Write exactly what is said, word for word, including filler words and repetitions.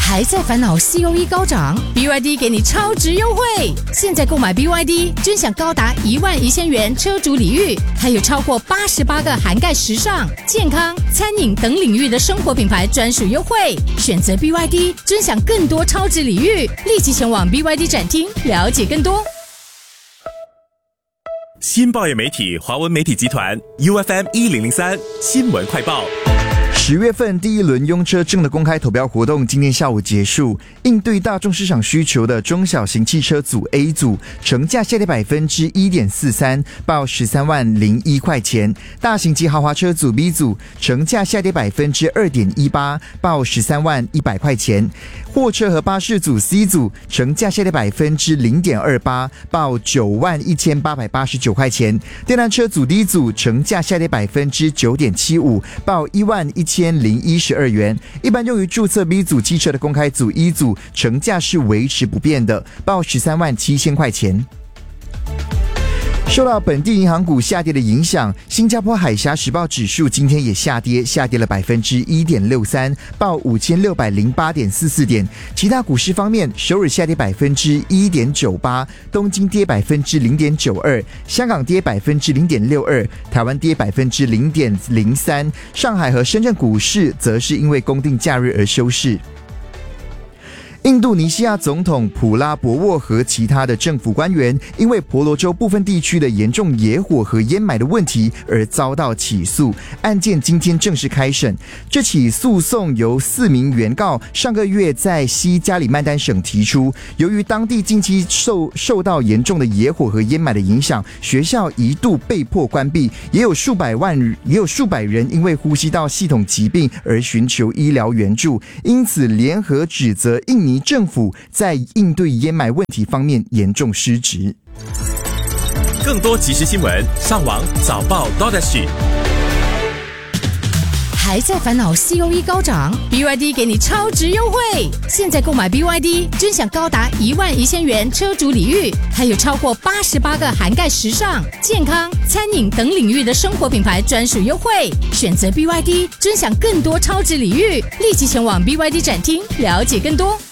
还在烦恼 C O E 高涨 ，B Y D 给你超值优惠！现在购买 B Y D， 尊享高达一万一千元车主礼遇，还有超过八十八个涵盖时尚、健康、餐饮等领域的生活品牌专属优惠。选择 B Y D， 尊享更多超值礼遇，立即前往 B Y D 展厅了解更多。 新报业媒体华文媒体集团 U F M 一零零三新闻快报。 十月份第一轮用车证的公开投标活动今天下午结束，应对大众市场需求的中小型汽车组 A 组成价下跌百分之一点四三，报十三万零一块钱；大型及豪华车组 B 组成价下跌百分之二点一八，报十三万一百块钱；货车和巴士组 C 组成价下跌百分之零点二八，报九万一千八百八十九块钱；电单车组 D 组成价下跌百分之九点七五，报一万一千零一十二元。一般用于注册 B 组汽车的公开组 E 组成价是维持不变的，报十三万七千块钱。受到本地银行股下跌的影响，新加坡海峡时报指数今天也下跌，下跌了百分之一点六三，报五千六百零八点四四点。其他股市方面，首尔下跌百分之一点九八，东京跌百分之零点九二，香港跌百分之零点六二，台湾跌百分之零点零三。上海和深圳股市则是因为公定假日而休市。印度尼西亚总统普拉博沃和其他的政府官员因为婆罗洲部分地区的严重野火和烟霾的问题而遭到起诉，案件今天正式开审。这起诉讼由四名原告上个月在西加里曼丹省提出，由于当地近期受受到严重的野火和烟霾的影响，学校一度被迫关闭，也有数百万也有数百人因为呼吸道系统疾病而寻求医疗援助，因此联合指责印尼政府在应对烟霾问题方面严重失职。 更多即时新闻，上网早报 .sg。 还在烦恼 C O E 高涨 ，B Y D 给你超值优惠！现在购买 B Y D， 尊享高达一万一千元车主礼遇，还有超过八十八个涵盖时尚、健康、餐饮等领域的生活品牌专属优惠。选择 B Y D， 尊享更多超值礼遇，立即前往 B Y D 展厅了解更多。